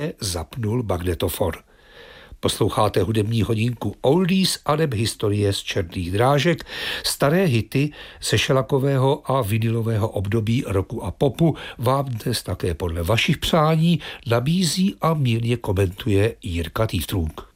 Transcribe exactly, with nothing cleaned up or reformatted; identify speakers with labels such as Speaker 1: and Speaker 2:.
Speaker 1: zapnul magnetofor. Posloucháte hudební hodinku Oldies a neb historie z černých drážek, staré hity ze šelakového a vinylového období roku a popu vám dnes také podle vašich přání nabízí a mírně komentuje Jirka Týftrunk.